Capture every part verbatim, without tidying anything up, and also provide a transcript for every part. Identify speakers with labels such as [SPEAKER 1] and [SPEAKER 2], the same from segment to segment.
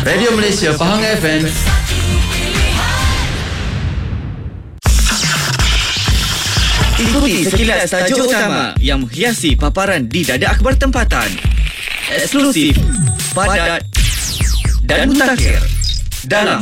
[SPEAKER 1] Radio Malaysia Pahang F M.
[SPEAKER 2] Ikuti sekilas tajuk utama yang menghiasi paparan di Dadak Akhbar Tempatan. Eksklusif, padat dan mutakhir dalam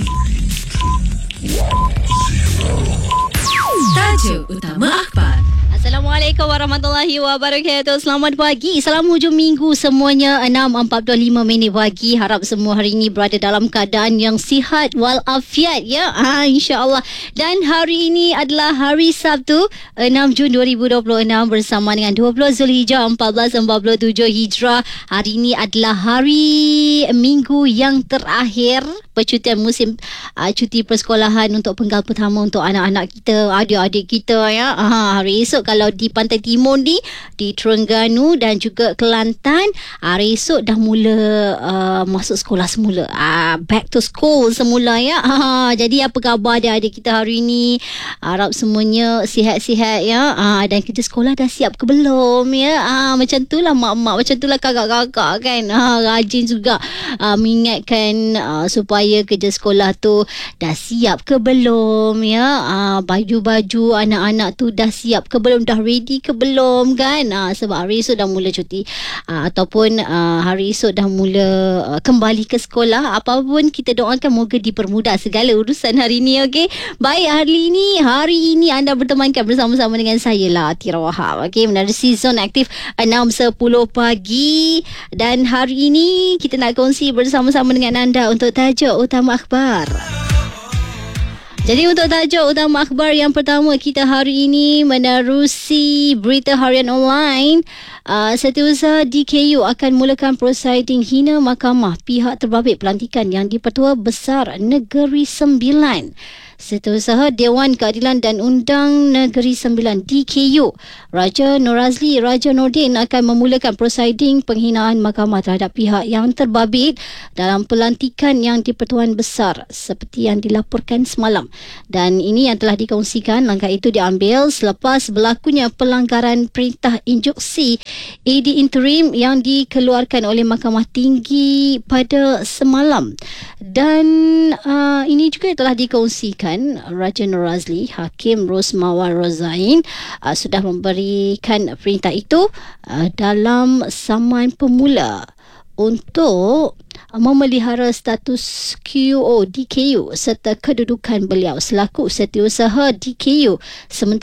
[SPEAKER 3] Tajuk Utama Akhbar.
[SPEAKER 4] Assalamualaikum warahmatullahi wabarakatuh. Selamat pagi. Salam hujung minggu semuanya. enam empat puluh lima minit pagi. Harap semua hari ini berada dalam keadaan yang sihat walafiat ya. Ha, InsyaAllah. Dan hari ini adalah hari Sabtu enam Jun dua ribu dua puluh enam bersama dengan dua puluh Zulhijjah seribu empat ratus empat puluh tujuh Hijrah. Hari ini adalah hari minggu yang terakhir percutian musim uh, cuti persekolahan untuk penggal pertama untuk anak-anak kita, adik-adik kita ya. Ha, hari esok kalau di Pantai Timur ni, di Terengganu dan juga Kelantan, hari esok dah mula uh, masuk sekolah semula. Uh, back to school semula ya. Uh, jadi apa khabar adik-adik kita hari ni? Harap semuanya sihat-sihat ya. Uh, dan kerja sekolah dah siap ke belum ya? Uh, macam tu lah mak-mak, macam tu lah kakak-kakak kan. Uh, rajin juga uh, mengingatkan uh, supaya kerja sekolah tu dah siap ke belum ya? Uh, baju-baju anak-anak tu dah siap ke belum? Dah ready ke belum kan? Uh, sebab hari esok dah mula cuti uh, ataupun uh, hari esok dah mula uh, kembali ke sekolah. Apapun kita doakan moga dipermudah segala urusan hari ni. Okey, baik, hari ini hari ini anda bertemankan bersama-sama dengan saya lah, Tira Wahab. Okey, menerusi Zon Aktif enam sepuluh pagi dan hari ini kita nak kongsi bersama-sama dengan anda untuk tajuk utama akhbar. Jadi untuk tajuk utama akhbar yang pertama kita hari ini menerusi berita harian online. Uh, Setiausaha D K U akan mulakan prosiding hina mahkamah pihak terbabit pelantikan yang di-Pertua Besar Negeri Sembilan. Setiausaha Dewan Keadilan dan Undang Negeri Sembilan D K U Raja Nur Razli Raja Nordin akan memulakan prosiding penghinaan mahkamah terhadap pihak yang terbabit dalam pelantikan yang di-Pertuan Besar seperti yang dilaporkan semalam. Dan ini yang telah dikongsikan. Langkah itu diambil selepas berlakunya pelanggaran perintah injuksi A D interim yang dikeluarkan oleh Mahkamah Tinggi pada semalam. Dan uh, ini juga telah dikongsikan Raja Nur Razli, Hakim Rosmawar Rozain uh, sudah memberikan perintah itu uh, dalam saman pemula untuk memelihara status Q O D K U serta kedudukan beliau selaku Setiausaha D K U sementara